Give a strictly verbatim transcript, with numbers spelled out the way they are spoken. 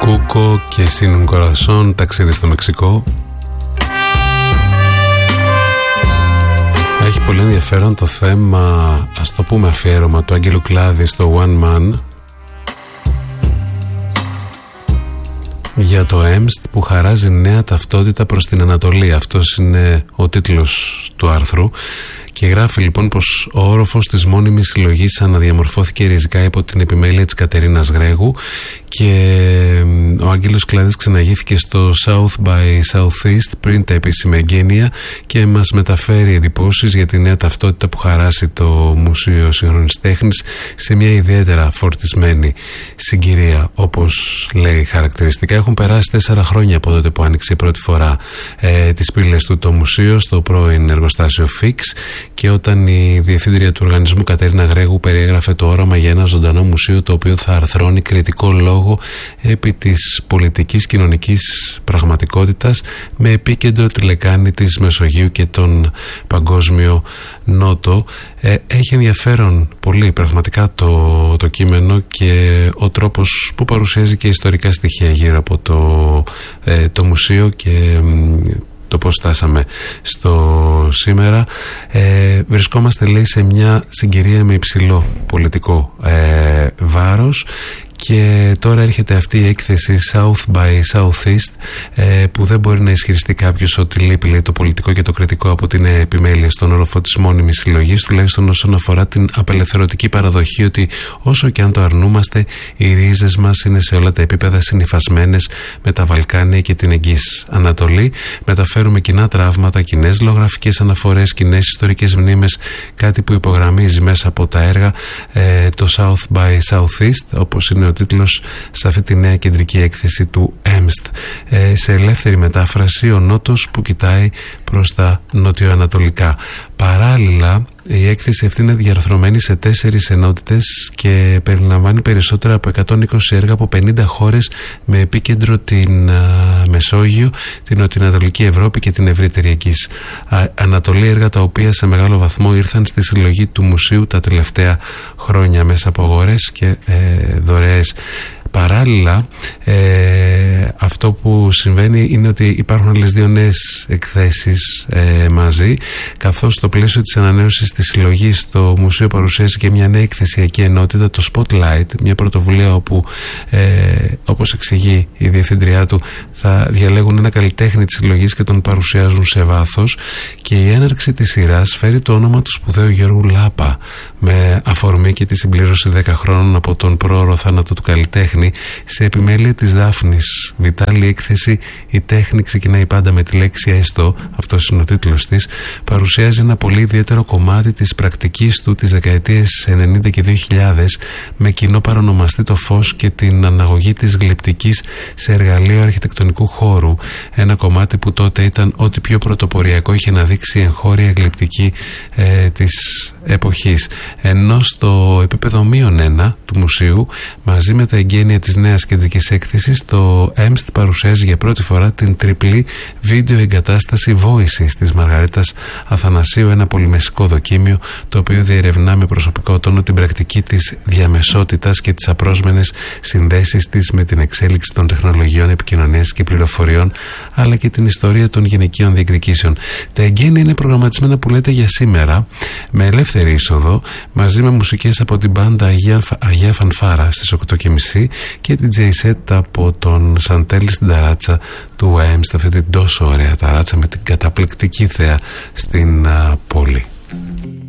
Κούκο και Sin Corazón, ταξίδι στο Μεξικό. Έχει πολύ ενδιαφέρον το θέμα, ας το πούμε αφιέρωμα, του Άγγελου Κλάδη στο One Man για το ΕΜΣΤ που χαράζει νέα ταυτότητα προς την Ανατολή. Αυτός είναι ο τίτλος του άρθρου. Και γράφει λοιπόν πως ο όροφος της μόνιμης συλλογής αναδιαμορφώθηκε ριζικά υπό την επιμέλεια της Κατερίνας Γρέγου και ο Άγγελος Κλάδης ξεναγήθηκε στο South by Southeast πριν τα επίσημα εγγένεια και μας μεταφέρει εντυπώσεις για τη νέα ταυτότητα που χαράσει το Μουσείο Σύγχρονης Τέχνης σε μια ιδιαίτερα φορτισμένη συγκυρία, όπως λέει χαρακτηριστικά. Έχουν περάσει τέσσερα χρόνια από τότε που άνοιξε η πρώτη φορά ε, τις πύλες του το μουσείο στο πρώην εργοστάσιο Φίξ, και όταν η διευθύντρια του οργανισμού Κατερίνα Γρέγου περιέγραφε το όραμα για ένα ζωντανό μουσείο το οποίο θα αρθρώνει κριτικό λόγο επί της πολιτικής κοινωνικής πραγματικότητας με επίκεντρο τη λεκάνη της Μεσογείου και τον Παγκόσμιο Νότο. Ε, έχει ενδιαφέρον πολύ πραγματικά το, το κείμενο και ο τρόπος που παρουσιάζει και ιστορικά στοιχεία γύρω από το, ε, το μουσείο και το πώς φτάσαμε στο σήμερα. Ε, βρισκόμαστε, λέει, σε μια συγκυρία με υψηλό πολιτικό ε, βάρος και τώρα έρχεται αυτή η έκθεση South by Southeast ε, που δεν μπορεί να ισχυριστεί κάποιος ότι λείπει, λέει, το πολιτικό και το κριτικό από την επιμέλεια στον όροφο της μόνιμης συλλογής, τουλάχιστον όσον αφορά την απελευθερωτική παραδοχή ότι όσο και αν το αρνούμαστε οι ρίζες μας είναι σε όλα τα επίπεδα συνυφασμένες με τα Βαλκάνια και την Εγγύς Ανατολή. Μεταφέρουμε κοινά τραύματα, κοινές λογραφικές αναφορές, κοινές ιστορικές μνήμες, κάτι που υπογραμμίζει μέσα από τα έργα ε, το South by Southeast, όπως είναι ο τίτλος σε αυτή τη νέα κεντρική έκθεση του ΕΜΣΤ. Ε, σε ελεύθερη μετάφραση, ο Νότος που κοιτάει προς τα νοτιοανατολικά. Παράλληλα, η έκθεση αυτή είναι διαρθρωμένη σε τέσσερις ενότητες και περιλαμβάνει περισσότερα από εκατόν είκοσι έργα από πενήντα χώρες με επίκεντρο την α, Μεσόγειο, την Νοτιοανατολική Ευρώπη και την ευρύτερη Εγγύς Ανατολή, έργα τα οποία σε μεγάλο βαθμό ήρθαν στη συλλογή του μουσείου τα τελευταία χρόνια μέσα από αγορές και ε, δωρεές. Παράλληλα, ε, αυτό που συμβαίνει είναι ότι υπάρχουν άλλες δύο νέες εκθέσεις ε, μαζί, καθώς στο πλαίσιο της ανανέωσης της συλλογής το μουσείο παρουσιάζει και μια νέα εκθεσιακή ενότητα, το Spotlight, μια πρωτοβουλία όπου, ε, όπως εξηγεί η διευθύντριά του, θα διαλέγουν ένα καλλιτέχνη της συλλογής και τον παρουσιάζουν σε βάθος, και η έναρξη της σειράς φέρει το όνομα του σπουδαίου Γιώργου Λάπα με αφορμή και τη συμπλήρωση δέκα χρόνων από τον πρόωρο θάνατο του καλλιτέχνη. Σε επιμέλεια της Δάφνης Βιτάλη έκθεση «Η τέχνη ξεκινάει πάντα με τη λέξη έστω», αυτός είναι ο τίτλος της, παρουσιάζει ένα πολύ ιδιαίτερο κομμάτι της πρακτικής του τις δεκαετίες ενενήντα και δύο χιλιάδες με κοινό παρονομαστή το φως και την αναγωγή της γλυπτικής σε εργαλείο αρχιτεκτονικού χώρου, ένα κομμάτι που τότε ήταν ό,τι πιο πρωτοποριακό είχε να δείξει η εγχώρια γλυπτική ε, της εποχής. Ενώ στο επίπεδο μείον ένα του μουσείου, μαζί με τα εγγένεια της νέας κεντρικής έκθεσης, το ΕΜΣΤ παρουσιάζει για πρώτη φορά την τριπλή βίντεο εγκατάσταση Voices της Μαργαρίτας Αθανασίου, ένα πολυμεσικό δοκίμιο το οποίο διερευνά με προσωπικό τόνο την πρακτική της διαμεσότητας και τις απρόσμενες συνδέσεις της με την εξέλιξη των τεχνολογιών επικοινωνίας και πληροφοριών, αλλά και την ιστορία των γυναικείων διεκδικήσεων. Τα εγγένεια είναι προγραμματισμένα, που λέτε, για σήμερα με ελεύθερη είσοδο, μαζί με μουσικές από την μπάντα Αγία, Αγία Φανφάρα στις οκτώ και μισή και την Τζέισετ από τον Σαντέλη στην ταράτσα του ΕΜΣΤ, αυτή την τόσο ωραία ταράτσα με την καταπληκτική θέα στην uh, πόλη.